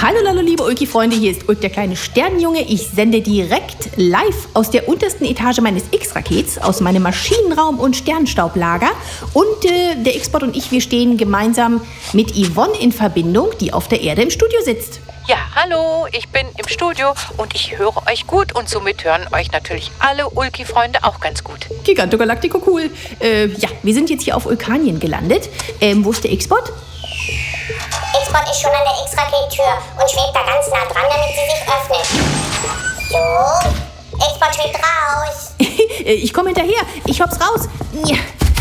Hallo, liebe Ulki-Freunde, hier ist Ulk, der kleine Sternenjunge. Ich sende direkt live aus der untersten Etage meines X-Rakets, aus meinem Maschinenraum und Sternstaublager. Und der X-Bot und ich, wir stehen gemeinsam mit Yvonne in Verbindung, die auf der Erde im Studio sitzt. Ja, hallo, ich bin im Studio und ich höre euch gut und somit hören euch natürlich alle Ulki-Freunde auch ganz gut. Giganto Galactico, cool. Ja, wir sind jetzt hier auf Ulkanien gelandet. Wo ist der X-Bot? X-Bot ist schon an der X-Raket-Tür und schwebt da ganz nah dran, damit sie sich öffnet. So, X-Bot schwebt raus. Ich komme hinterher, ich hopp's raus. Ja.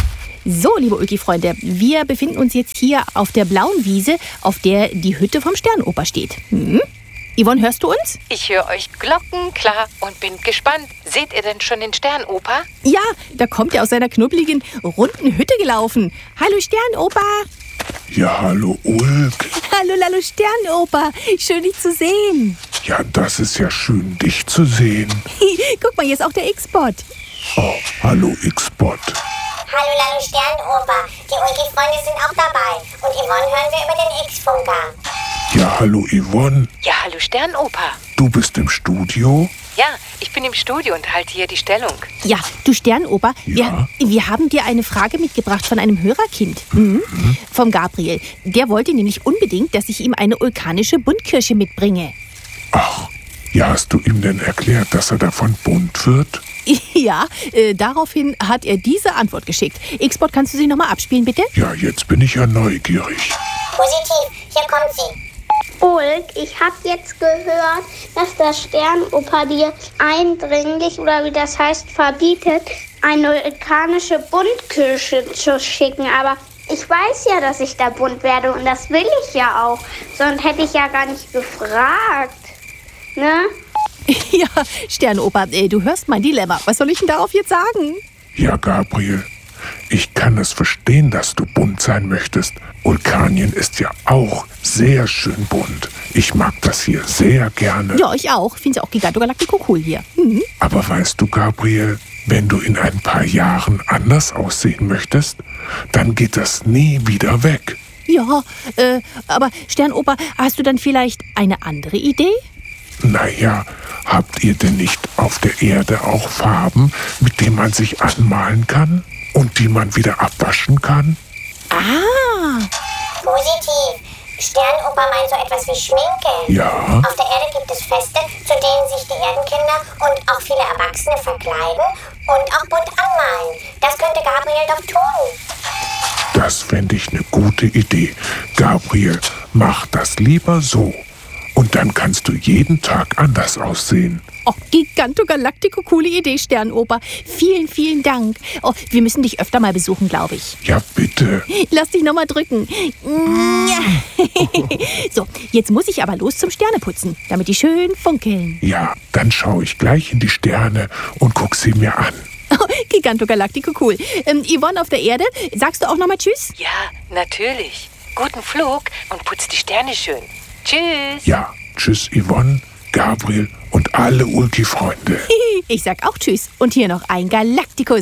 So, liebe Ulki-Freunde, wir befinden uns jetzt hier auf der blauen Wiese, auf der die Hütte vom Sternoper steht. Yvonne, hörst du uns? Ich höre euch glockenklar und bin gespannt. Seht ihr denn schon den Sternoper? Ja, da kommt er aus seiner knubbeligen, runden Hütte gelaufen. Hallo Sternoper. Ja, hallo Ulk. Hallo Sternoper, schön dich zu sehen. Ja, das ist ja schön, dich zu sehen. Guck mal, hier ist auch der X-Bot. Oh, hallo X-Bot. Hallo Sternoper, die Ulki-Freunde sind auch dabei. Und Yvonne hören wir über den X-Funker. Ja, hallo Yvonne. Ja, hallo Sternoper. Du bist im Studio? Ja, ich bin im Studio und halte hier die Stellung. Ja, du Sternoper, Ja? wir haben dir eine Frage mitgebracht von einem Hörerkind. Vom Gabriel. Der wollte nämlich unbedingt, dass ich ihm eine vulkanische Buntkirsche mitbringe. Ach, ja, hast du ihm denn erklärt, dass er davon bunt wird? Ja, daraufhin hat er diese Antwort geschickt. X-Bot, kannst du sie nochmal abspielen, bitte? Ja, jetzt bin ich ja neugierig. Positiv, hier kommt sie. Ulk, ich habe jetzt gehört, dass der Sternoper dir eindringlich, oder wie das heißt, verbietet, eine vulkanische Buntkirsche zu schicken. Aber ich weiß ja, dass ich da bunt werde und das will ich ja auch. Sonst hätte ich ja gar nicht gefragt. Ne? Ja, Sternoper, du hörst mein Dilemma. Was soll ich denn darauf jetzt sagen? Ja, Gabriel, ich kann es verstehen, dass du bunt sein möchtest. Vulkanien ist ja auch sehr schön bunt. Ich mag das hier sehr gerne. Ja, ich auch. Finde es auch Giganto Galactico cool hier. Aber weißt du, Gabriel, wenn du in ein paar Jahren anders aussehen möchtest, dann geht das nie wieder weg. Ja, aber Sternoper, hast du dann vielleicht eine andere Idee? Naja, habt ihr denn nicht auf der Erde auch Farben, mit denen man sich anmalen kann und die man wieder abwaschen kann? Ah, Positiv. Sternoper meint so etwas wie Schminke. Ja, Auf der Erde gibt es Feste, zu denen sich die Erdenkinder und auch viele Erwachsene verkleiden und auch bunt anmalen. Das könnte Gabriel doch tun. das fände ich eine gute Idee. Gabriel, mach das lieber so. Und dann kannst du jeden Tag anders aussehen. oh, Giganto Galactico, coole Idee, Sternoper. Vielen, vielen Dank. Oh, wir müssen dich öfter mal besuchen, glaube ich. Ja, bitte. Lass dich nochmal drücken. So, jetzt muss ich aber los zum Sterneputzen, damit die schön funkeln. Ja, dann schaue ich gleich in die Sterne und guck sie mir an. Oh, Giganto Galactico, cool. Yvonne auf der Erde, sagst du auch nochmal Tschüss? Ja, natürlich. Guten Flug und putz die Sterne schön. Tschüss. Ja, tschüss Yvonne, Gabriel und alle Ulki-Freunde. Ich sag auch Tschüss. Und hier noch ein Galacticus.